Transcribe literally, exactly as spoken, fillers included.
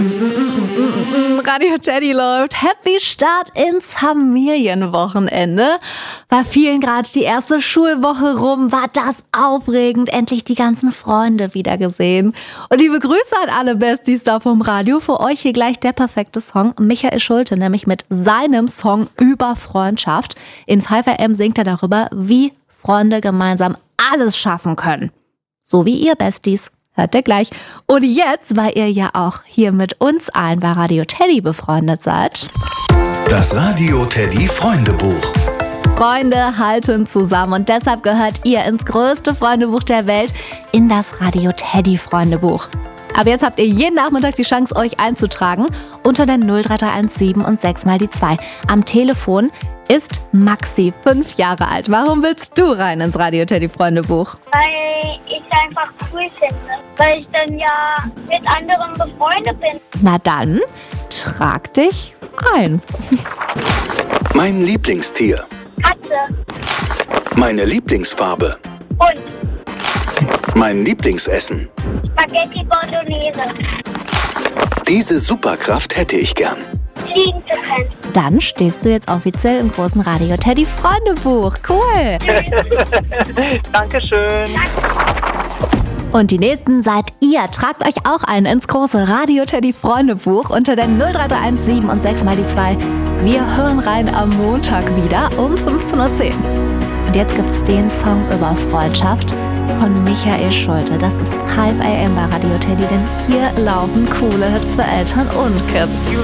Radio Teddy läuft. Happy Start ins Familienwochenende. War vielen gerade die erste Schulwoche rum, war das aufregend. Endlich die ganzen Freunde wieder gesehen. Und liebe Grüße an alle Besties da vom Radio. Für euch hier gleich der perfekte Song. Michael Schulte, nämlich mit seinem Song über Freundschaft. In five A M singt er darüber, wie Freunde gemeinsam alles schaffen können. So wie ihr Besties. Hört ihr gleich. Und jetzt, weil ihr ja auch hier mit uns allen bei Radio Teddy befreundet seid. Das Radio Teddy Freundebuch. Freunde halten zusammen und deshalb gehört ihr ins größte Freundebuch der Welt, in das Radio Teddy Freundebuch. Aber jetzt habt ihr jeden Nachmittag die Chance, euch einzutragen unter der null drei drei eins sieben und sechs mal die zwei. Am Telefon ist Maxi, fünf Jahre alt. Warum willst du rein ins Radio Teddy Freundebuch? Weil ich es einfach cool finde. Weil ich dann ja mit anderen befreundet bin. Na dann, trag dich ein. Mein Lieblingstier. Katze. Meine Lieblingsfarbe. Und Mein Lieblingsessen. Spaghetti Bolognese. Diese Superkraft hätte ich gern. Fliegen zu können. Dann stehst du jetzt offiziell im großen Radio Teddy Freundebuch. Cool. Dankeschön. Und die nächsten seid ihr. Tragt euch auch ein ins große Radio Teddy Freundebuch unter der null drei drei eins sieben und sechs mal die zwei. Wir hören rein am Montag wieder um fünfzehn Uhr zehn. Und jetzt gibt's den Song über Freundschaft von Michael Schulte. Das ist five A M bei Radio Teddy, denn hier laufen coole Hits für Eltern und Kids.